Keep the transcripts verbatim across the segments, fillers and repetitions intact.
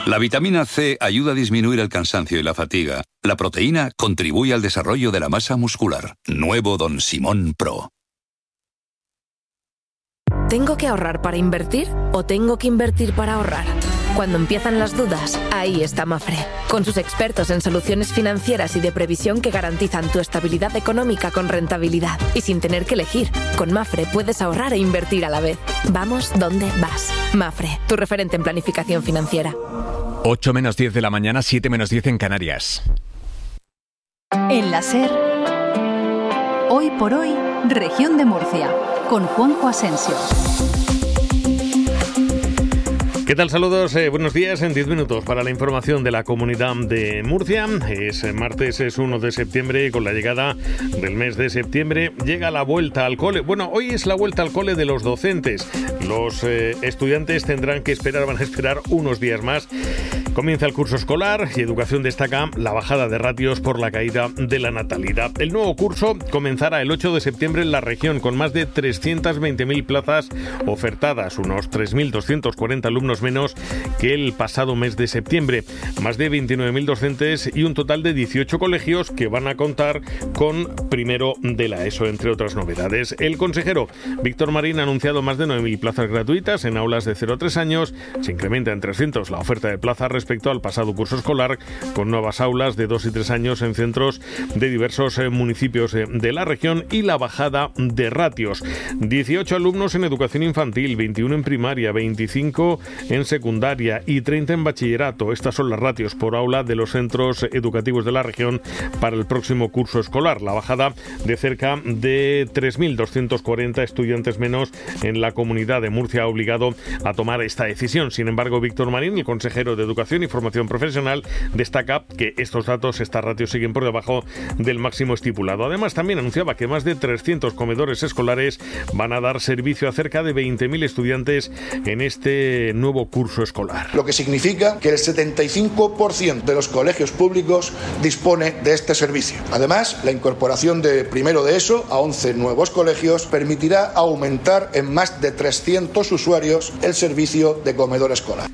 La vitamina C ayuda a disminuir el cansancio y la fatiga. La proteína contribuye al desarrollo de la masa muscular. Nuevo Don Simón Pro. ¿Tengo que ahorrar para invertir o tengo que invertir para ahorrar? Cuando empiezan las dudas, ahí está Mafre, con sus expertos en soluciones financieras y de previsión que garantizan tu estabilidad económica con rentabilidad. Y sin tener que elegir, con Mafre puedes ahorrar e invertir a la vez. Vamos donde vas. Mafre, tu referente en planificación financiera. ocho menos diez de la mañana, siete menos diez en Canarias. En la SER, hoy por hoy, Región de Murcia, con Juanjo Asensio. ¿Qué tal? Saludos, eh, buenos días. En diez minutos para la información de la Comunidad de Murcia. Es martes, es uno de septiembre y con la llegada del mes de septiembre llega la vuelta al cole. Bueno, hoy es la vuelta al cole de los docentes. Los eh, estudiantes tendrán que esperar, van a esperar unos días más. Comienza el curso escolar y Educación destaca la bajada de ratios por la caída de la natalidad. El nuevo curso comenzará el ocho de septiembre en la región con más de trescientas veinte mil plazas ofertadas, unos tres mil doscientos cuarenta alumnos menos que el pasado mes de septiembre. Más de veintinueve mil docentes y un total de dieciocho colegios que van a contar con primero de la ESO, entre otras novedades. El consejero Víctor Marín ha anunciado más de nueve mil plazas gratuitas en aulas de cero a tres años. Se incrementa en trescientos la oferta de plazas respecto al pasado curso escolar, con nuevas aulas de dos y tres años en centros de diversos eh, municipios eh, de la región y la bajada de ratios. dieciocho alumnos en educación infantil, veintiuno en primaria, veinticinco en secundaria y treinta en bachillerato. Estas son las ratios por aula de los centros educativos de la región para el próximo curso escolar. La bajada de cerca de tres mil doscientos cuarenta estudiantes menos en la Comunidad de Murcia ha obligado a tomar esta decisión. Sin embargo, Víctor Marín, el consejero de Educación y Formación Profesional, destaca que estos datos, estas ratios, siguen por debajo del máximo estipulado. Además, también anunciaba que más de trescientos comedores escolares van a dar servicio a cerca de veinte mil estudiantes en este nuevo curso escolar. Lo que significa que el setenta y cinco por ciento de los colegios públicos dispone de este servicio. Además, la incorporación de primero de ESO a once nuevos colegios permitirá aumentar en más de trescientos usuarios el servicio de comedor escolar.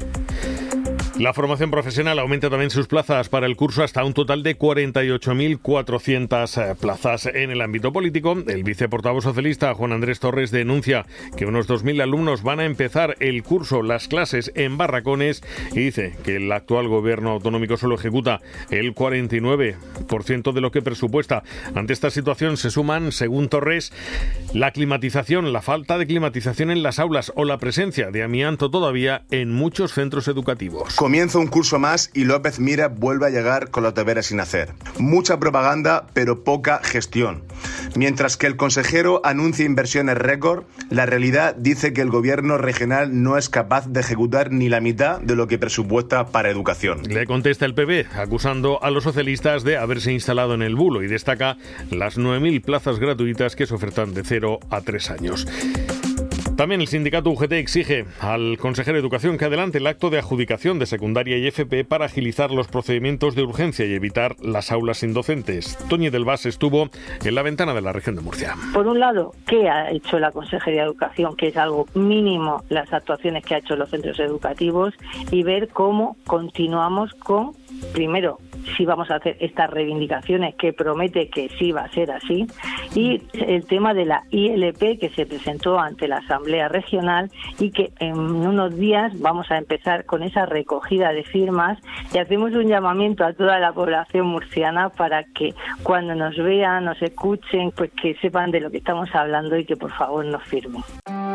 La formación profesional aumenta también sus plazas para el curso hasta un total de cuarenta y ocho mil cuatrocientas plazas. En el ámbito político, el viceportavoz socialista Juan Andrés Torres denuncia que unos dos mil alumnos van a empezar el curso, las clases en barracones, y dice que el actual gobierno autonómico solo ejecuta el cuarenta y nueve por ciento de lo que presupuesta. Ante esta situación se suman, según Torres, la climatización, la falta de climatización en las aulas o la presencia de amianto todavía en muchos centros educativos. Comienza un curso más y López Miras vuelve a llegar con los deberes sin hacer. Mucha propaganda, pero poca gestión. Mientras que el consejero anuncia inversiones récord, la realidad dice que el gobierno regional no es capaz de ejecutar ni la mitad de lo que presupuesta para educación. Le contesta el P B, acusando a los socialistas de haberse instalado en el bulo, y destaca las nueve mil plazas gratuitas que se ofertan de cero a tres años. También el sindicato U G T exige al consejero de Educación que adelante el acto de adjudicación de secundaria y F P para agilizar los procedimientos de urgencia y evitar las aulas sin docentes. Toñi del Vas estuvo en la ventana de la región de Murcia. Por un lado, ¿qué ha hecho la Consejería de Educación? Que es algo mínimo las actuaciones que ha hecho los centros educativos, y ver cómo continuamos con, primero, si vamos a hacer estas reivindicaciones, que promete que sí va a ser así, y el tema de la I L P que se presentó ante la Asamblea Regional y que en unos días vamos a empezar con esa recogida de firmas, y hacemos un llamamiento a toda la población murciana para que cuando nos vean, nos escuchen, pues que sepan de lo que estamos hablando y que por favor nos firmen.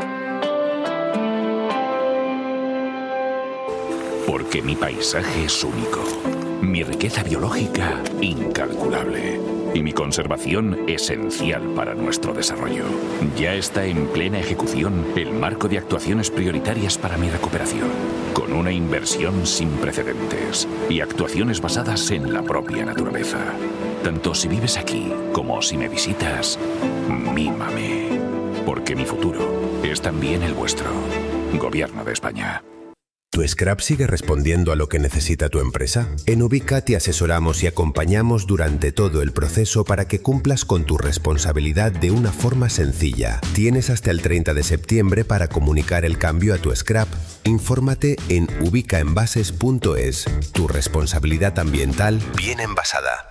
Porque mi paisaje es único, mi riqueza biológica incalculable y mi conservación esencial para nuestro desarrollo. Ya está en plena ejecución el marco de actuaciones prioritarias para mi recuperación, con una inversión sin precedentes y actuaciones basadas en la propia naturaleza. Tanto si vives aquí como si me visitas, mímame, porque mi futuro es también el vuestro. Gobierno de España. ¿Tu scrap sigue respondiendo a lo que necesita tu empresa? En Ubica te asesoramos y acompañamos durante todo el proceso para que cumplas con tu responsabilidad de una forma sencilla. Tienes hasta el treinta de septiembre para comunicar el cambio a tu scrap. Infórmate en ubicaenvases punto es. Tu responsabilidad ambiental bien envasada.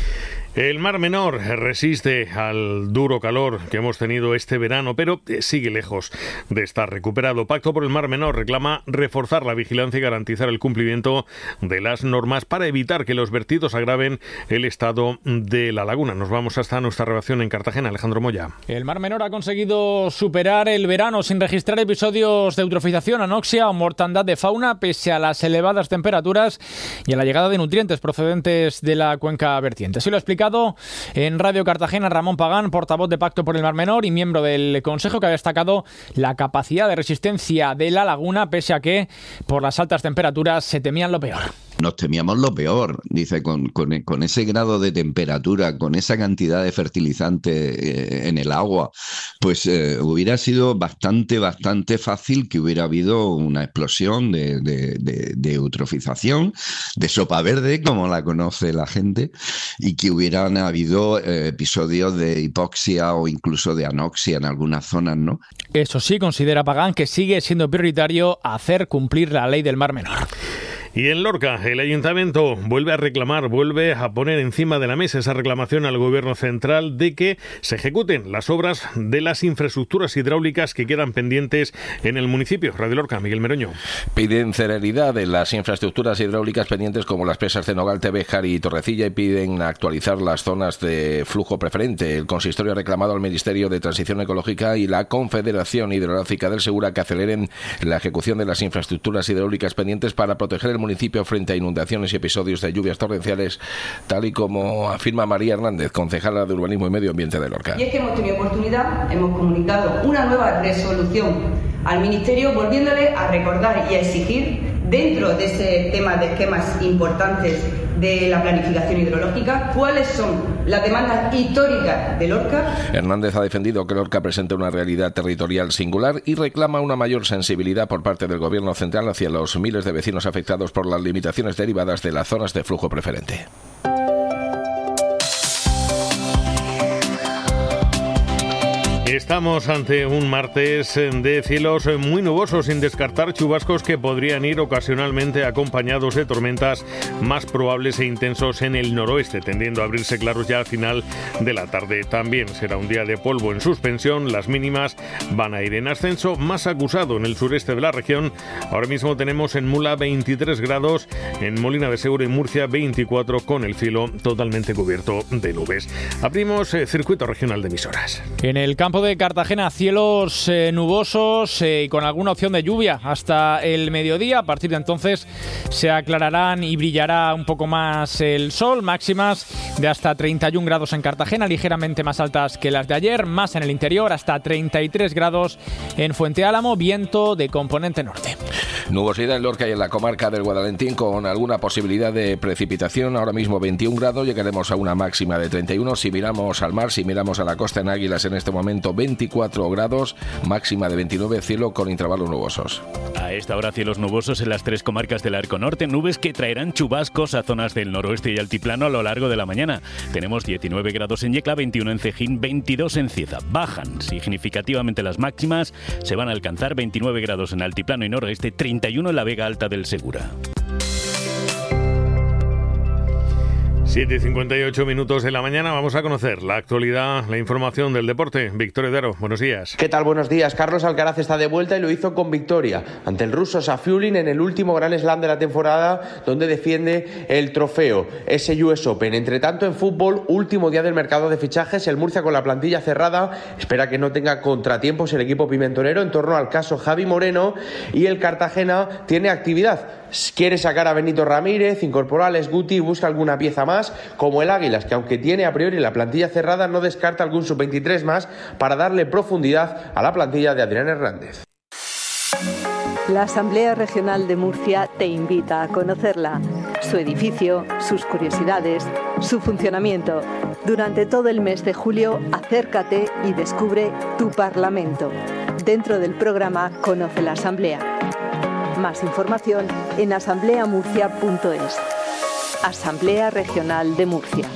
El Mar Menor resiste al duro calor que hemos tenido este verano, pero sigue lejos de estar recuperado. Pacto por el Mar Menor reclama reforzar la vigilancia y garantizar el cumplimiento de las normas para evitar que los vertidos agraven el estado de la laguna. Nos vamos hasta nuestra redacción en Cartagena. Alejandro Moya. El Mar Menor ha conseguido superar el verano sin registrar episodios de eutrofización, anoxia o mortandad de fauna, pese a las elevadas temperaturas y a la llegada de nutrientes procedentes de la cuenca vertiente. Así lo ha explicado en Radio Cartagena Ramón Pagán, portavoz de Pacto por el Mar Menor y miembro del Consejo, que ha destacado la capacidad de resistencia de la laguna, pese a que por las altas temperaturas se temían lo peor. Nos temíamos lo peor, dice, con, con, con ese grado de temperatura, con esa cantidad de fertilizante eh, en el agua, pues eh, hubiera sido bastante, bastante fácil que hubiera habido una explosión de, de, de, de eutrofización, de sopa verde, como la conoce la gente, y que hubieran habido eh, episodios de hipoxia o incluso de anoxia en algunas zonas, ¿no? Eso sí, considera Pagán que sigue siendo prioritario hacer cumplir la ley del Mar Menor. Y en Lorca, el Ayuntamiento vuelve a reclamar, vuelve a poner encima de la mesa esa reclamación al Gobierno central de que se ejecuten las obras de las infraestructuras hidráulicas que quedan pendientes en el municipio. Radio Lorca, Miguel Meroño. Piden celeridad en las infraestructuras hidráulicas pendientes como las presas de Nogalte, Béjar y Torrecilla y piden actualizar las zonas de flujo preferente. El consistorio ha reclamado al Ministerio de Transición Ecológica y la Confederación Hidrográfica del Segura que aceleren la ejecución de las infraestructuras hidráulicas pendientes para proteger el municipio frente a inundaciones y episodios de lluvias torrenciales, tal y como afirma María Hernández, concejala de Urbanismo y Medio Ambiente de Lorca. Y es que hemos tenido oportunidad, hemos comunicado una nueva resolución al Ministerio, volviéndole a recordar y a exigir, dentro de ese tema de esquemas importantes de la planificación hidrológica, cuáles son las demandas históricas de Lorca. Hernández ha defendido que Lorca presenta una realidad territorial singular y reclama una mayor sensibilidad por parte del Gobierno central hacia los miles de vecinos afectados por las limitaciones derivadas de las zonas de flujo preferente. Estamos ante un martes de cielos muy nubosos, sin descartar chubascos que podrían ir ocasionalmente acompañados de tormentas más probables e intensos en el noroeste, tendiendo a abrirse claros ya al final de la tarde. También será un día de polvo en suspensión, las mínimas van a ir en ascenso, más acusado en el sureste de la región. Ahora mismo tenemos en Mula veintitrés grados, en Molina de Segura y Murcia veinticuatro, con el cielo totalmente cubierto de nubes. Abrimos eh, circuito regional de emisoras. En el campo de Cartagena, cielos eh, nubosos eh, y con alguna opción de lluvia hasta el mediodía. A partir de entonces se aclararán y brillará un poco más el sol. Máximas de hasta treinta y un grados en Cartagena, ligeramente más altas que las de ayer. Más en el interior, hasta treinta y tres grados en Fuente Álamo. Viento de componente norte. Nubosidad en Lorca y en la comarca del Guadalentín con alguna posibilidad de precipitación. Ahora mismo veintiún grados, llegaremos a una máxima de treinta y uno. Si miramos al mar, si miramos a la costa en Águilas, en este momento veinticuatro grados, máxima de veintinueve, cielo con intervalos nubosos. A esta hora cielos nubosos en las tres comarcas del Arco Norte, nubes que traerán chubascos a zonas del noroeste y altiplano a lo largo de la mañana. Tenemos diecinueve grados en Yecla, veintiuno en Cejín, veintidós en Cieza. Bajan significativamente las máximas, se van a alcanzar veintinueve grados en altiplano y noroeste, treinta y uno en la Vega Alta del Segura. siete y cincuenta y ocho minutos de la mañana, vamos a conocer la actualidad, la información del deporte. Victoria Daro, buenos días. ¿Qué tal? Buenos días. Carlos Alcaraz está de vuelta y lo hizo con victoria ante el ruso Safiullin en el último Grand Slam de la temporada, donde defiende el trofeo, ese U S Open. Entre tanto, en fútbol, último día del mercado de fichajes, el Murcia con la plantilla cerrada, espera que no tenga contratiempos el equipo pimentonero en torno al caso Javi Moreno, y el Cartagena tiene actividad. Quiere sacar a Benito Ramírez, incorporar a Alex Guti y busca alguna pieza más, como el Águilas, que aunque tiene a priori la plantilla cerrada, no descarta algún sub veintitrés más para darle profundidad a la plantilla de Adrián Hernández. La Asamblea Regional de Murcia te invita a conocerla, su edificio, sus curiosidades, su funcionamiento. Durante todo el mes de julio, acércate y descubre tu Parlamento, dentro del programa Conoce la Asamblea. Más información en asamblea murcia punto es. Asamblea Regional de Murcia.